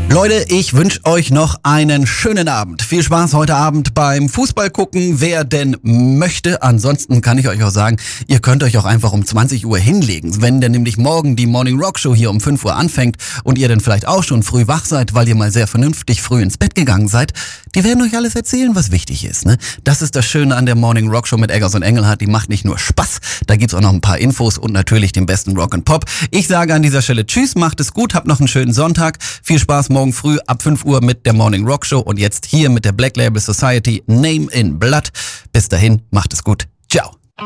Leute, ich wünsche euch noch einen schönen Abend. Viel Spaß heute Abend beim Fußball gucken, wer denn möchte. Ansonsten kann ich euch auch sagen, ihr könnt euch auch einfach um 20 Uhr hinlegen. Wenn denn nämlich morgen die Morning Rock Show hier um 5 Uhr anfängt und ihr dann vielleicht auch schon früh wach seid, weil ihr mal sehr vernünftig früh ins Bett gegangen seid, die werden euch alles erzählen, was wichtig ist, ne? Das ist das Schöne an der Morning Rock Show mit Eggers und Engelhardt. Die macht nicht nur Spaß, da gibt's auch noch ein paar Infos und natürlich den besten Rock and Pop. Ich sage an dieser Stelle Tschüss, macht es gut, habt noch einen schönen Sonntag. Viel Spaß morgen früh ab 5 Uhr mit der Morning Rock Show und jetzt hier mit der Black Label Society Name in Blood. Bis dahin, macht es gut. Ciao.